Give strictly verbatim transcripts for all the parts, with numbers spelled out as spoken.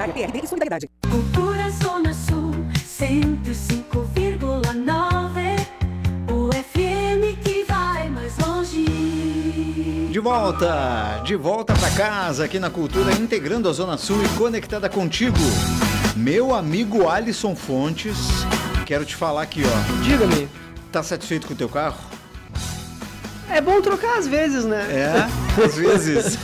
Sebrae, P R D e Solidariedade. Cultura Zona Sul, cento e cinco vírgula nove, o F M que vai mais longe. De volta, de volta pra casa aqui na Cultura, integrando a Zona Sul e conectada contigo. Meu amigo Alisson Fontes, quero te falar aqui, ó. Diga-me. Tá satisfeito com o teu carro? É bom trocar às vezes, né? É, às vezes.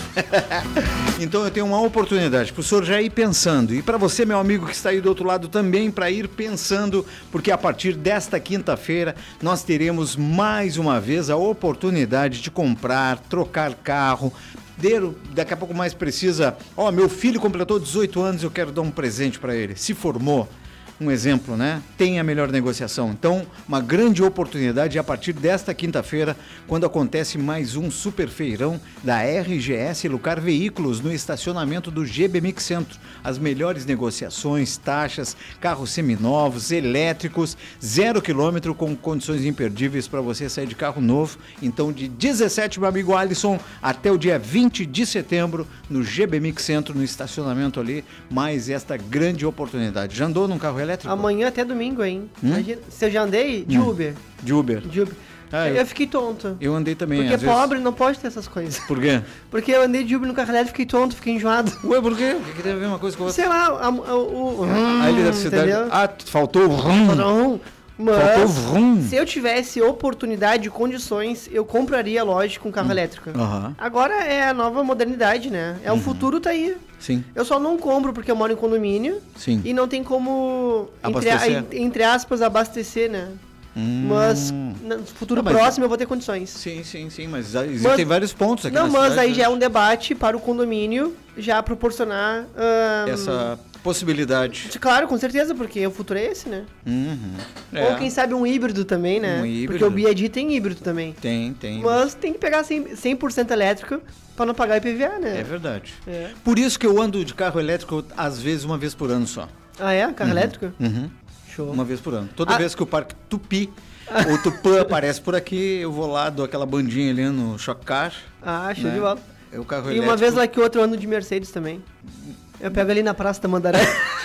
Então eu tenho uma oportunidade para o senhor já ir pensando. E para você, meu amigo que está aí do outro lado também, para ir pensando, porque a partir desta quinta-feira nós teremos mais uma vez a oportunidade de comprar, trocar carro. Daqui a pouco mais precisa, ó, meu filho completou dezoito anos, eu quero dar um presente para ele. Se formou. Um exemplo, né? Tem a melhor negociação. Então, uma grande oportunidade a partir desta quinta-feira, quando acontece mais um super feirão da R G S Lucar Veículos no estacionamento do G B Mix Centro. As melhores negociações, taxas, carros seminovos, elétricos, zero quilômetro com condições imperdíveis para você sair de carro novo. Então, de dezessete, meu amigo Alisson, até o dia vinte de setembro, no G B Mix Centro, no estacionamento ali, mais esta grande oportunidade. Já andou num carro elétrico? Amanhã até domingo, hein? Hum? Imagina, se eu já andei de hum. Uber. De Uber. De Uber. Ah, eu... eu... eu fiquei tonto. Eu andei também, Porque às vezes. pobre não pode ter essas coisas. Por quê? Porque eu andei de Uber no carro elétrico, fiquei tonto, fiquei enjoado. Ué, por quê? O que, que tem a ver uma coisa com a outra? Sei lá, a, a, o... A eletricidade... Entendeu? Ah, faltou o rum. Não, mas Faltou vrum. se eu tivesse oportunidade e condições, eu compraria loja com carro Hum. elétrico. Aham. Agora é a nova modernidade, né? É o Uhum. futuro, tá aí. Sim, Eu só não compro porque eu moro em condomínio sim. e não tem como, entre, Abastecer. a- entre aspas, abastecer, né? Hum. Mas no futuro Não, mas- próximo eu vou ter condições. Sim, sim, sim, mas existem Mas- vários pontos aqui Não, na mas cidade, aí já é né? um debate para o condomínio já proporcionar... ahn, Essa possibilidade. Claro, com certeza, porque o futuro é esse, né? Uhum. Ou quem sabe um híbrido também, né? Um híbrido. Porque o B I D tem híbrido também. Tem, tem. Mas tem que pegar cem por cento elétrico para não pagar I P V A, né? É verdade. É. Por isso que eu ando de carro elétrico, às vezes, uma vez por ano só. Ah, é? Carro elétrico? Uhum. Show. Uma vez por ano. Toda Ah. vez que o Parque Tupi ou Tupã aparece por aqui, eu vou lá, dou aquela bandinha ali no Choc Car. Ah, show né? de bola. É o carro E elétrico. uma vez lá que outra eu ando de Mercedes também. Eu pego ali na Praça da Mandaré.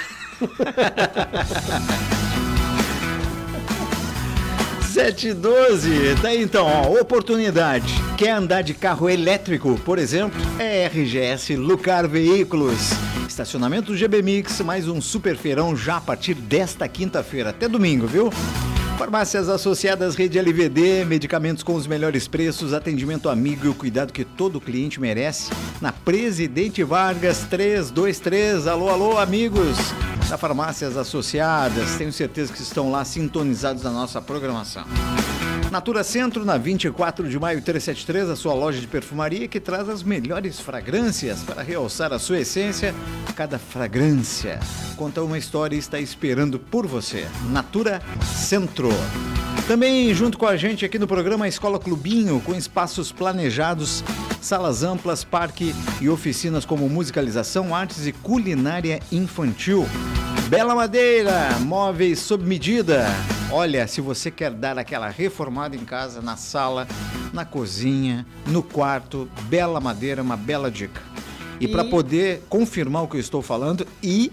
sete e doze, tá aí então, ó, oportunidade. Quer andar de carro elétrico, por exemplo? É R G S Lucar Veículos. Estacionamento do G B Mix, mais um super feirão já a partir desta quinta-feira, até domingo, viu? Farmácias Associadas Rede L V D, medicamentos com os melhores preços, atendimento amigo e o cuidado que todo cliente merece. Na Presidente Vargas trezentos e vinte e três, alô, alô, amigos da Farmácias Associadas, tenho certeza que estão lá sintonizados na nossa programação. Natura Centro, na vinte e quatro de maio trezentos e setenta e três, a sua loja de perfumaria que traz as melhores fragrâncias para realçar a sua essência. Cada fragrância conta uma história e está esperando por você. Natura Centro. Também junto com a gente aqui no programa a Escola Clubinho, com espaços planejados, salas amplas, parque e oficinas como musicalização, artes e culinária infantil. Bela Madeira, móveis sob medida. Olha, se você quer dar aquela reformada em casa, na sala, na cozinha, no quarto, Bela Madeira, uma bela dica. E, e... para poder confirmar o que eu estou falando, e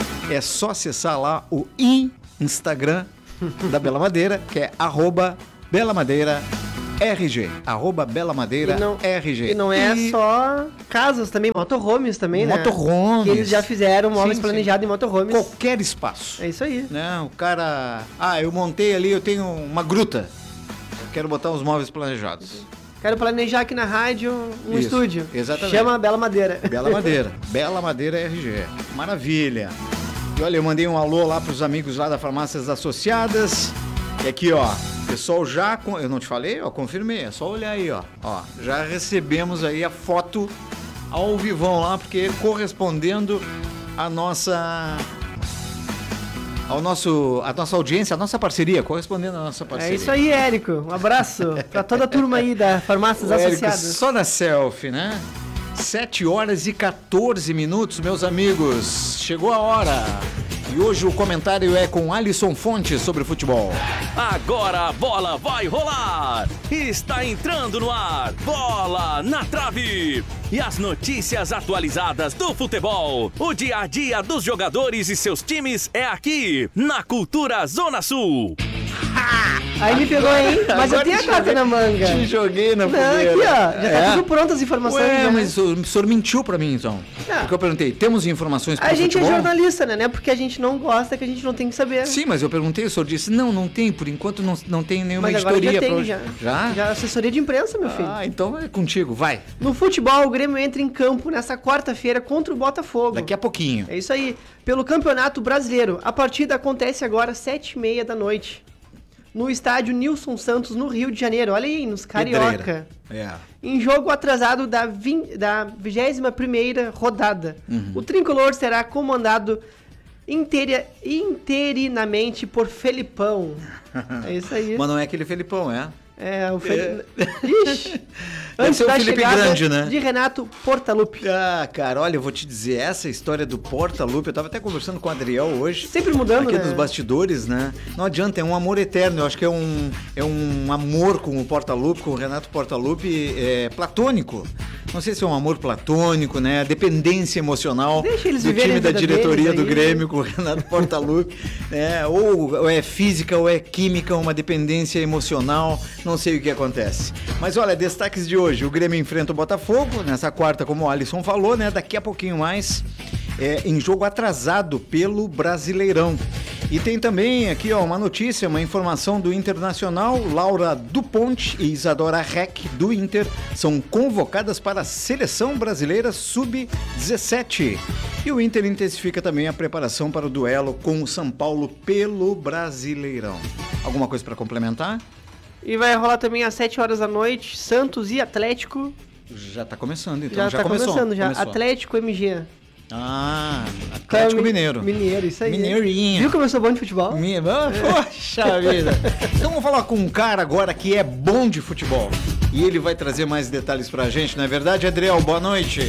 é só acessar lá o Instagram da Bela Madeira, que é arroba Bela Madeira R G, arroba Bela Madeira e não, R G. E não é e... só casas também, motorhomes também, né? Motorhomes. Que eles já fizeram móveis planejados em motorhomes. Qualquer espaço. É isso aí. Né? O cara... Ah, eu montei ali, eu tenho uma gruta. Quero botar os móveis planejados. Quero planejar aqui na rádio um isso, estúdio. Exatamente. Chama Bela Madeira. Bela Madeira. Bela Madeira R G. Maravilha. E olha, eu mandei um alô lá pros amigos lá da Farmácias Associadas. E aqui, ó, pessoal já... Eu não te falei? Ó, confirmei. É só olhar aí, ó. Ó, já recebemos aí a foto ao vivão lá, porque correspondendo à nossa... Ao nosso, a nossa audiência, a nossa parceria, correspondendo à nossa parceria. É isso aí, Érico. Um abraço pra toda a turma aí da Farmácias Associadas. Só na selfie, né? sete horas e quatorze minutos, meus amigos. Chegou a hora. E hoje o comentário é com Alisson Fontes sobre futebol. Agora a bola vai rolar! Está entrando no ar, Bola na Trave! E as notícias atualizadas do futebol, o dia a dia dos jogadores e seus times é aqui, na Cultura Zona Sul. Aí me pegou, hein? Mas eu tenho a carta na manga. Te joguei na Não, fogueira. aqui, ó. Já tá É? tudo pronto as informações. Ué, já. mas o senhor mentiu pra mim, então. Não. Porque eu perguntei, temos informações para A o gente futebol? é jornalista, né? Não é porque a gente não gosta que a gente não tem que saber. Sim, mas eu perguntei, o senhor disse, não, não tem, por enquanto não, não tem nenhuma Mas agora editoria já tem, pra hoje. já. Já? Já assessoria de imprensa, meu filho. Ah, então é contigo, vai. No futebol, o Grêmio entra em campo nessa quarta-feira contra o Botafogo. Daqui a pouquinho. É isso aí. Pelo Campeonato Brasileiro. A partida acontece agora às sete e meia da noite. No estádio Nilson Santos, no Rio de Janeiro. Olha aí, nos Carioca. Pedreira. É. Em jogo atrasado da, vin... da vigésima primeira rodada. Uhum. O tricolor será comandado interi... interinamente por Felipão. É isso aí. Mas não é aquele Felipão, é? É, o Felipe. Ixi! Deve ser o Felipe chegada Grande, né? de Renato Portaluppi. Ah, cara, olha, eu vou te dizer, essa história do Portaluppi, eu tava até conversando com o Adriel hoje. Sempre mudando, Aqui né? dos bastidores, né? Não adianta, é um amor eterno. Eu acho que é um, é um amor com o Portaluppi, com o Renato Portaluppi, é, platônico. Não sei se é um amor platônico, né? Dependência emocional Deixa eles do viverem time a da vida diretoria deles do aí. Grêmio com o Renato Portaluppi, né? Ou, ou é física ou é química, uma dependência emocional, não sei o que acontece. Mas olha, destaques de hoje, o Grêmio enfrenta o Botafogo, nessa quarta, como o Alisson falou, né? Daqui a pouquinho mais, é, em jogo atrasado pelo Brasileirão. E tem também aqui, ó, uma notícia, uma informação do Internacional. Laura Duponte e Isadora Reck do Inter são convocadas para a Seleção Brasileira sub dezessete. E o Inter intensifica também a preparação para o duelo com o São Paulo pelo Brasileirão. Alguma coisa para complementar? E vai rolar também às sete horas da noite, Santos e Atlético. Já tá começando, então. Já, Já, tá começou. começando, já. Começou. Atlético M G. Ah, Atlético Então, Mineiro. Mineiro, isso aí. Mineirinho. Viu como eu sou bom de futebol? Minha... Poxa vida. Então vamos falar com um cara agora que é bom de futebol. E ele vai trazer mais detalhes pra gente, não é verdade, Adriel? Boa noite.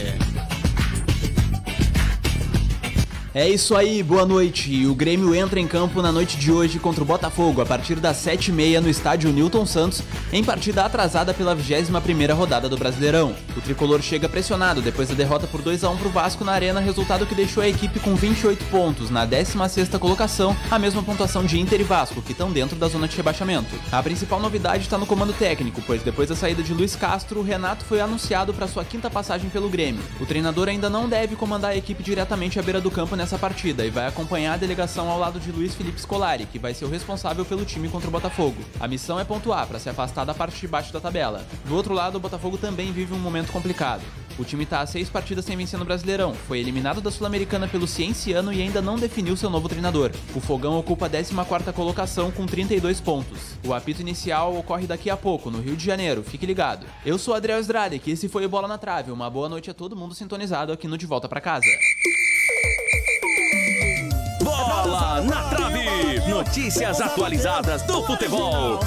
É isso aí, boa noite. O Grêmio entra em campo na noite de hoje contra o Botafogo, a partir das sete e meia no estádio Nilton Santos, em partida atrasada pela vigésima primeira rodada do Brasileirão. O tricolor chega pressionado depois da derrota por dois a um pro Vasco na Arena, resultado que deixou a equipe com vinte e oito pontos, na décima sexta colocação, a mesma pontuação de Inter e Vasco, que estão dentro da zona de rebaixamento. A principal novidade está no comando técnico, pois depois da saída de Luiz Castro, o Renato foi anunciado para sua quinta passagem pelo Grêmio. O treinador ainda não deve comandar a equipe diretamente à beira do campo nessa partida e vai acompanhar a delegação ao lado de Luiz Felipe Scolari, que vai ser o responsável pelo time contra o Botafogo. A missão é pontuar para se afastar da parte de baixo da tabela. Do outro lado, o Botafogo também vive um momento complicado. O time está a seis partidas sem vencer no Brasileirão, foi eliminado da Sul-Americana pelo Cienciano e ainda não definiu seu novo treinador. O Fogão ocupa a décima quarta colocação com trinta e dois pontos. O apito inicial ocorre daqui a pouco, no Rio de Janeiro, fique ligado. Eu sou Adriel Estrade, que esse foi o Bola na Trave. Uma boa noite a todo mundo sintonizado aqui no De Volta Pra Casa. Bola na Trave! Notícias atualizadas do futebol.